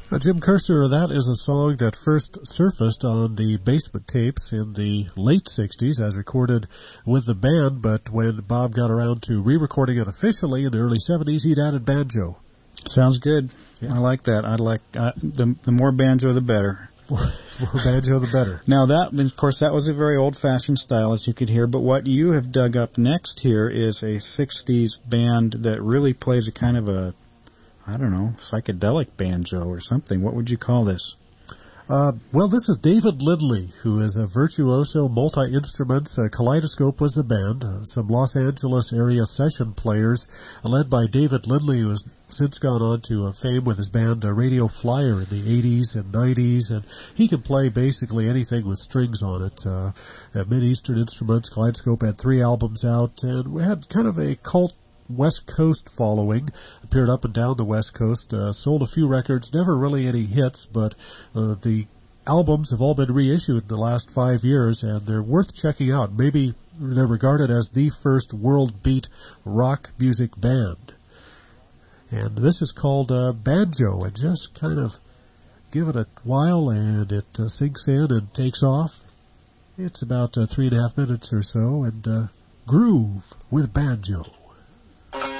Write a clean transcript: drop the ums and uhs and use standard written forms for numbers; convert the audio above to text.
Jim Kerster, that is a song that first surfaced on the Basement Tapes in the late 60s as recorded with the band, but when Bob got around to re-recording it officially in the early 70s, he'd added banjo. Sounds good. Yeah. I like that. The more banjo, the better. More banjo, the better. Now that, of course, that was a very old-fashioned style, as you could hear, but what you have dug up next here is a 60s band that really plays a kind of a, I don't know, psychedelic banjo or something. What would you call this? Well, this is David Lindley, who is a virtuoso, multi-instruments. Kaleidoscope was the band. Some Los Angeles area session players, led by David Lindley, who has since gone on to fame with his band Radio Flyer in the 80s and 90s, and he can play basically anything with strings on it. Mid-Eastern instruments. Kaleidoscope had 3 albums out, and we had kind of a cult West Coast following, appeared up and down the West Coast, sold a few records, never really any hits, but the albums have all been reissued in the last 5 years, and they're worth checking out. Maybe they're regarded as the first world beat rock music band. And this is called Banjo, and just kind of give it a while and it sinks in and takes off. It's about 3.5 minutes or so, and groove with banjo.